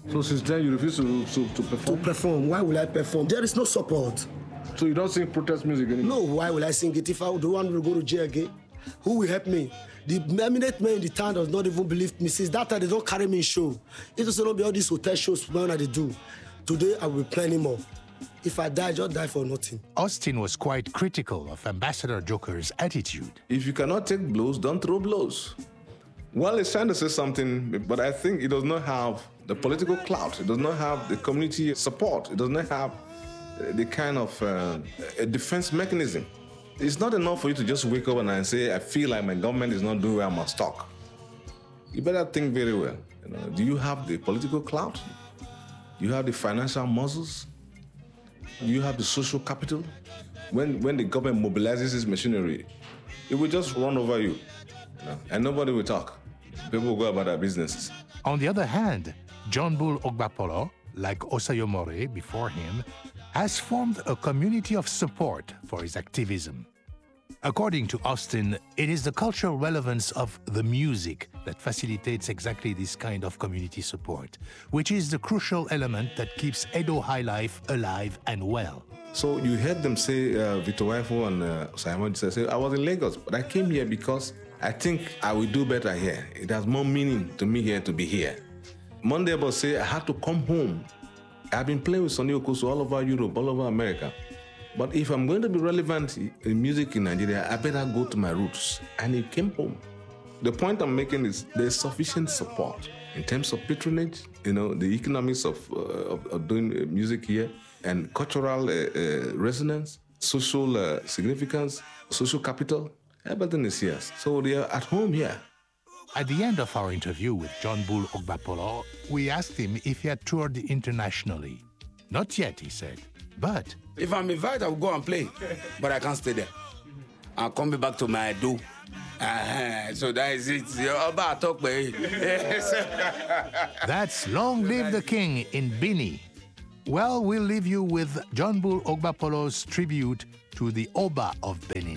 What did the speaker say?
So since then you refuse to perform? To perform. Why will I perform? There is no support. So you don't sing protest music anymore? No, why will I sing it? If I don't want to go to jail again, who will help me? The eminent man in the town does not even believe me. Since that time, they don't carry me in show. It doesn't know be all these hotel shows that they do. Today, I will be playing more. If I die, just die for nothing. Austin was quite critical of Ambassador Joker's attitude. If you cannot take blows, don't throw blows. Well, it's trying to say something, but I think it does not have the political clout. It does not have the community support. It does not have the kind of a defense mechanism. It's not enough for you to just wake up and say, I feel like my government is not doing where I must talk. You better think very well. Do you have the political clout? Do you have the financial muscles? Do you have the social capital? When the government mobilizes its machinery, it will just run over you, and nobody will talk. People will go about their businesses. On the other hand, John Bull Ogbapolo, like Osayomore before him, has formed a community of support for his activism. According to Austin, it is the cultural relevance of the music that facilitates exactly this kind of community support, which is the crucial element that keeps Edo high life alive and well. So you heard them say, Victor Waifo and Simon say, I was in Lagos, but I came here because I think I will do better here. It has more meaning to me here to be here. Monday Ebo say, I had to come home. I've been playing with Sonny Okoso all over Europe, all over America. But if I'm going to be relevant in music in Nigeria, I better go to my roots. And he came home. The point I'm making is there's sufficient support in terms of patronage, the economics of doing music here, and cultural resonance, social significance, social capital. Everything is here. So they are at home here. At the end of our interview with John Bull Ogbapolo, we asked him if he had toured internationally. Not yet, he said, but... If I'm invited, I will go and play, but I can't stay there. I'll come back to my do. So that is it. That's Long Live the King in Bini. Well, we'll leave you with John Bull Ogbapolo's tribute to the Oba of Benin.